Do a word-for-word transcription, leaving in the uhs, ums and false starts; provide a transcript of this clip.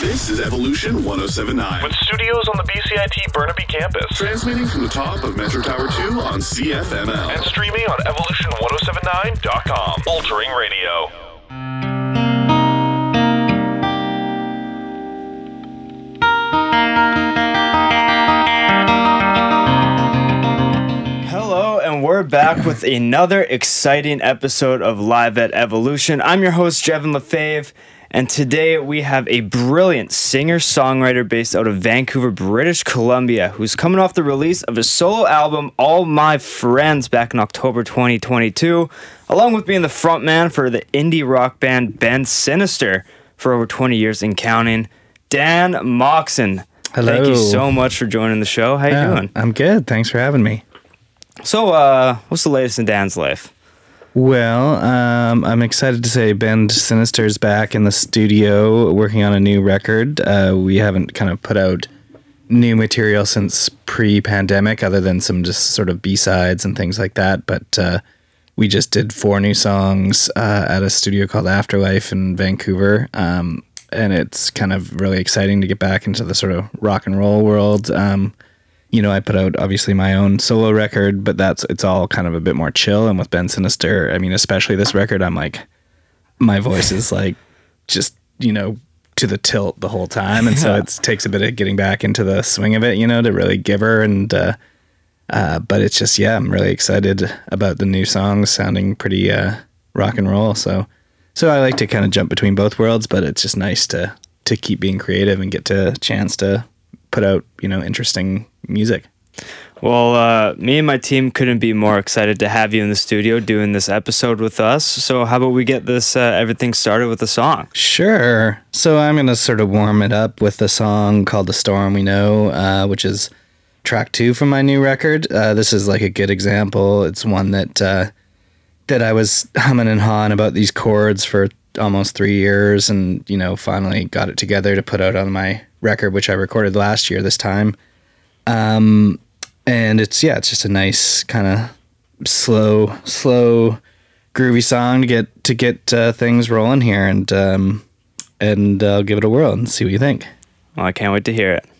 This is Evolution one oh seven point nine. With studios on the B C I T Burnaby campus. Transmitting from the top of Metro Tower two on C F M L. And streaming on evolution ten seventy-nine dot com. Altering radio. Hello, and we're back with another exciting episode of Live at Evolution. I'm your host, Jevin Lefebvre. And today we have a brilliant singer-songwriter based out of Vancouver, British Columbia, who's coming off the release of his solo album, All My Friends, back in October twenty twenty-two, along with being the frontman for the indie rock band Ben Sinister for over twenty years and counting. Dan Moxon. Hello. Thank you so much for joining the show. How you Yeah, doing? I'm good. Thanks for having me. So, uh, what's the latest in Dan's life? Well, um, I'm excited to say Ben Sinister's back in the studio working on a new record. Uh, we haven't kind of put out new material since pre-pandemic, other than some just sort of B-sides and things like that. But uh, we just did four new songs uh, at a studio called Afterlife in Vancouver. Um, and it's kind of really exciting to get back into the sort of rock and roll world. Um, You know, I put out obviously my own solo record, but that's it's all kind of a bit more chill. And with Ben Sinister, I mean, especially this record, I'm like, my voice is like just, you know, to the tilt the whole time. And so it takes a bit of getting back into the swing of it, you know, to really give her. And, uh, uh, but it's just, yeah, I'm really excited about the new songs sounding pretty uh, rock and roll. So, so I like to kind of jump between both worlds, but it's just nice to, to keep being creative and get to a chance to put out, you know, interesting music. Well, uh, me and my team couldn't be more excited to have you in the studio doing this episode with us. So how about we get this uh, everything started with a song? Sure. So I'm going to sort of warm it up with a song called The Storm We Know, uh, which is track two from my new record. Uh, this is like a good example. It's one that uh, that I was humming and hawing about these chords for almost three years and, you know, finally got it together to put out on my record, which I recorded last year this time. Um, and it's, yeah, it's just a nice kind of slow, slow, groovy song to get, to get uh, things rolling here. And, um, and I'll give it a whirl and see what you think. Well, I can't wait to hear it.